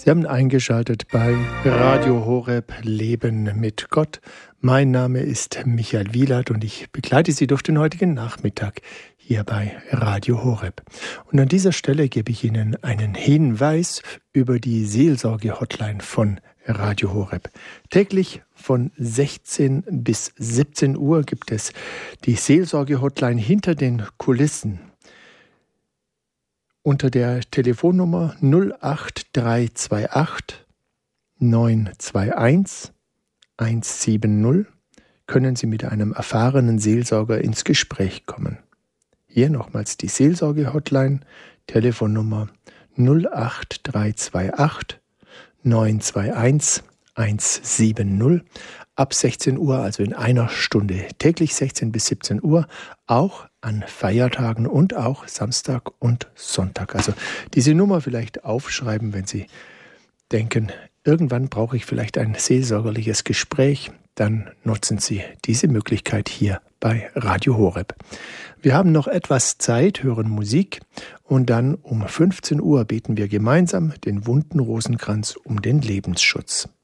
Sie haben eingeschaltet bei Radio Horeb Leben mit Gott. Mein Name ist Michael Wielert und ich begleite Sie durch den heutigen Nachmittag hier bei Radio Horeb. Und an dieser Stelle gebe ich Ihnen einen Hinweis über die Seelsorge-Hotline von Radio Horeb. Täglich von 16 bis 17 Uhr gibt es die Seelsorge-Hotline hinter den Kulissen. Unter der Telefonnummer 08328 921 170 können Sie mit einem erfahrenen Seelsorger ins Gespräch kommen. Hier nochmals die Seelsorge-Hotline, Telefonnummer 08328 921 170, ab 16 Uhr, also in einer Stunde, täglich 16 bis 17 Uhr, auch an Feiertagen und auch Samstag und Sonntag. Also diese Nummer vielleicht aufschreiben, wenn Sie denken, irgendwann brauche ich vielleicht ein seelsorgerliches Gespräch, dann nutzen Sie diese Möglichkeit hier bei Radio Horeb. Wir haben noch etwas Zeit, hören Musik und dann um 15 Uhr beten wir gemeinsam den Wunden Rosenkranz um den Lebensschutz.